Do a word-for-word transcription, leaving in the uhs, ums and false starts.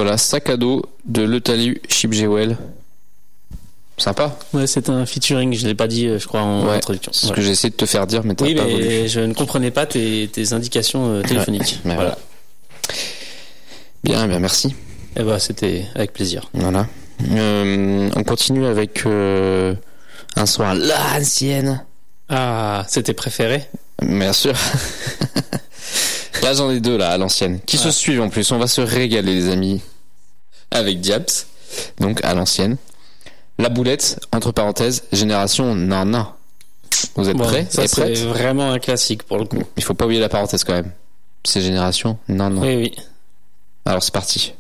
Voilà, sac à dos de Le Talus Chip Jewel. Sympa. Ouais, c'est un featuring, je l'ai pas dit, je crois, en ouais, introduction. C'est ce ouais. que j'ai essayé de te faire dire, mais t'as oui, pas mais voulu. je ne comprenais pas tes, tes indications euh, téléphoniques. Ouais, voilà. Bien, bien, merci. Et bah, c'était avec plaisir. Voilà. Euh, on continue avec euh, un son à l'ancienne. Ah, c'était préféré? Bien sûr. Là, j'en ai deux, là, à l'ancienne. Qui ah. se suivent en plus. On va se régaler, les amis. Avec Diaps. Donc, à l'ancienne. La boulette, entre parenthèses, génération non, non. Vous êtes bon, prêts? Ça, c'est prêtes vraiment un classique pour le coup. Il faut pas oublier la parenthèse quand même. C'est génération non, non. Oui, oui. Alors, c'est parti.